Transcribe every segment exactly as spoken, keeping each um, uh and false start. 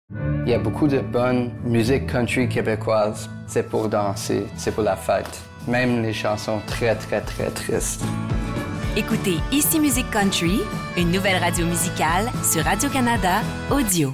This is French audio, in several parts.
Il y a beaucoup de bonne musique country québécoise. C'est pour danser, c'est pour la fête. Même les chansons très, très, très tristes. Écoutez Ici Musique Country, une nouvelle radio musicale sur Radio-Canada Audio.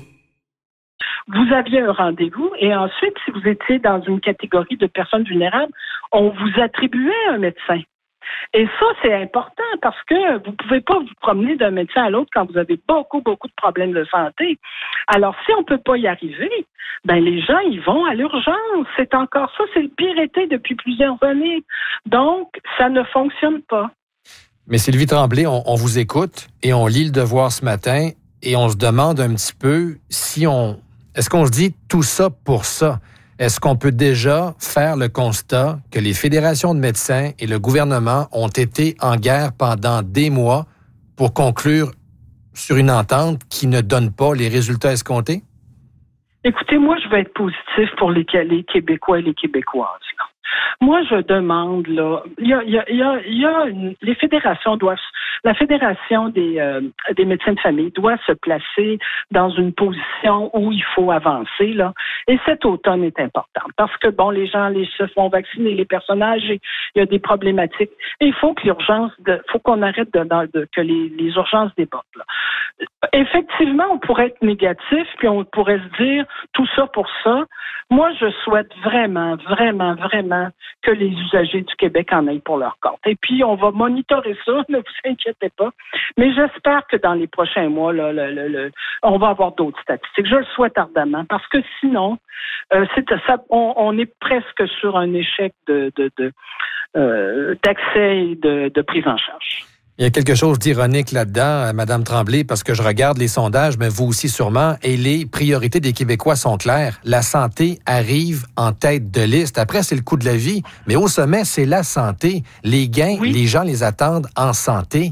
Vous aviez un rendez-vous et ensuite, si vous étiez dans une catégorie de personnes vulnérables, on vous attribuait un médecin. Et ça, c'est important parce que vous ne pouvez pas vous promener d'un médecin à l'autre quand vous avez beaucoup, beaucoup de problèmes de santé. Alors, si on ne peut pas y arriver, ben les gens, ils vont à l'urgence. C'est encore ça, c'est le pire été depuis plusieurs années. Donc, ça ne fonctionne pas. Mais Sylvie Tremblay, on, on vous écoute et on lit Le Devoir ce matin et on se demande un petit peu si on... Est-ce qu'on se dit tout ça pour ça? Est-ce qu'on peut déjà faire le constat que les fédérations de médecins et le gouvernement ont été en guerre pendant des mois pour conclure sur une entente qui ne donne pas les résultats escomptés? Écoutez, moi, je vais être positif pour les, les Québécois et les Québécoises. Là. Moi, je demande, là, il y a, il y a, il y a, il y a une, les fédérations doivent, la Fédération des, euh, des médecins de famille doit se placer dans une position où il faut avancer, là. Et cet automne est important parce que, bon, les gens les, se font vacciner, les personnes âgées, il y a des problématiques. Et il faut que l'urgence, de, faut qu'on arrête de, de, de que les, les urgences débordent, là. Effectivement, on pourrait être négatif, puis on pourrait se dire tout ça pour ça. Moi, je souhaite vraiment, vraiment, vraiment que les usagers du Québec en aillent pour leur compte. Et puis, on va monitorer ça, ne vous inquiétez pas. Mais j'espère que dans les prochains mois, là, le, le, le, on va avoir d'autres statistiques. Je le souhaite ardemment, parce que sinon, euh, c'est, ça, on, on est presque sur un échec de, de, de, euh, d'accès et de, de prise en charge. Il y a quelque chose d'ironique là-dedans, Mme Tremblay, parce que je regarde les sondages, mais vous aussi sûrement, et les priorités des Québécois sont claires. La santé arrive en tête de liste. Après, c'est le coût de la vie, mais au sommet, c'est la santé. Les gains, oui. Les gens les attendent en santé.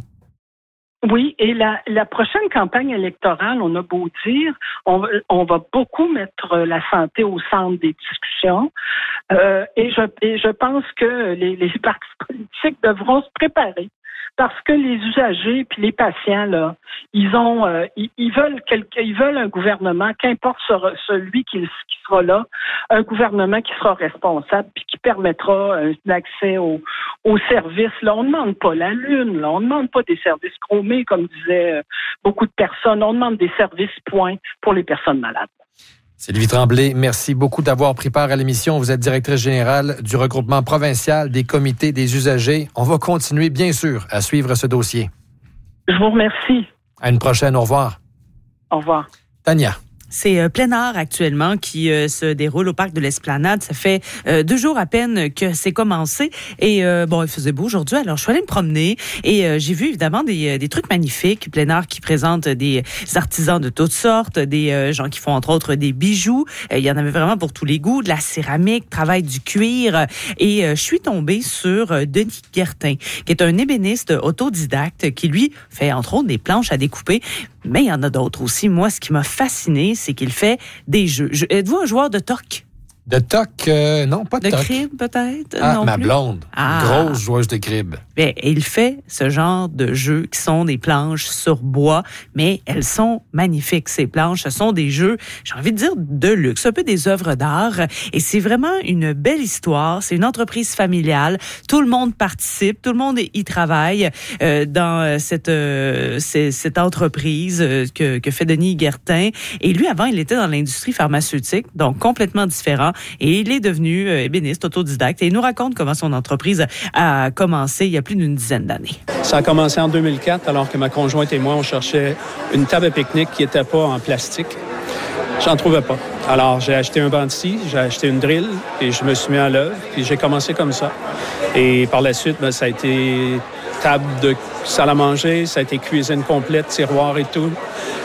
Oui, et la, la prochaine campagne électorale, on a beau dire, on, on va beaucoup mettre la santé au centre des discussions, euh, et, je, et je pense que les, les partis politiques devront se préparer. Parce que les usagers puis les patients là, ils ont, euh, ils, ils veulent quelque, ils veulent un gouvernement, qu'importe sera, celui qui, qui sera là, un gouvernement qui sera responsable puis qui permettra un accès aux, aux services. Là, on ne demande pas la lune, là, on ne demande pas des services chromés comme disaient euh, beaucoup de personnes. On demande des services points pour les personnes malades. Sylvie Tremblay, merci beaucoup d'avoir pris part à l'émission. Vous êtes directrice générale du regroupement provincial des comités des usagers. On va continuer, bien sûr, à suivre ce dossier. Je vous remercie. À une prochaine. Au revoir. Au revoir. Tania. C'est euh, plein art actuellement qui euh, se déroule au parc de l'Esplanade. Ça fait euh, deux jours à peine que c'est commencé. Et euh, bon, il faisait beau aujourd'hui, alors je suis allée me promener et euh, j'ai vu évidemment des, des trucs magnifiques. Plein art qui présente des artisans de toutes sortes, des euh, gens qui font entre autres des bijoux. Euh, il y en avait vraiment pour tous les goûts, de la céramique, travail du cuir. Et euh, je suis tombée sur euh, Denis Guertin, qui est un ébéniste autodidacte qui, lui, fait entre autres des planches à découper. Mais il y en a d'autres aussi. Moi, ce qui m'a fasciné, c'est qu'il fait des jeux. Je, êtes-vous un joueur de toc? De toc, euh, non, pas de, de toc. De crib, peut-être? Ah, non ma plus. blonde. Ah. Grosse joueuse de crib. Bien, il fait ce genre de jeux qui sont des planches sur bois, mais elles sont magnifiques, ces planches. Ce sont des jeux, j'ai envie de dire, de luxe, un peu des œuvres d'art. Et c'est vraiment une belle histoire. C'est une entreprise familiale. Tout le monde participe, tout le monde y travaille euh, dans cette, euh, cette entreprise euh, que, que fait Denis Guertin. Et lui, avant, il était dans l'industrie pharmaceutique, donc complètement différent. Et il est devenu euh, ébéniste autodidacte. Et il nous raconte comment son entreprise a commencé il y a plus d'une dizaine d'années. Ça a commencé en deux mille quatre, alors que ma conjointe et moi, on cherchait une table à pique-nique qui n'était pas en plastique. J'en trouvais pas. Alors, j'ai acheté un banc de scie, j'ai acheté une drill, et je me suis mis à l'œuvre, puis j'ai commencé comme ça. Et par la suite, ben, ça a été table de salle à manger, ça a été cuisine complète, tiroir et tout.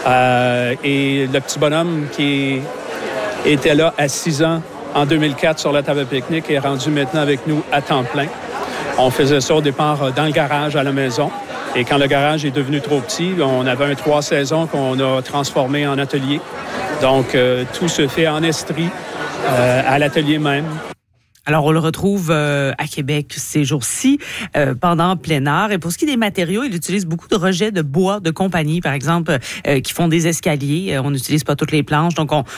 Euh, et le petit bonhomme qui était là à six ans, en deux mille quatre, sur la table à pique-nique, est rendu maintenant avec nous à temps plein. On faisait ça au départ dans le garage à la maison. Et quand le garage est devenu trop petit, on avait un trois saisons qu'on a transformé en atelier. Donc, euh, tout se fait en estrie, euh, à l'atelier même. Alors, on le retrouve euh, à Québec ces jours-ci, euh, pendant plein art. Et pour ce qui est des matériaux, il utilise beaucoup de rejets de bois de compagnie, par exemple, euh, qui font des escaliers. Euh, on n'utilise pas toutes les planches, donc on,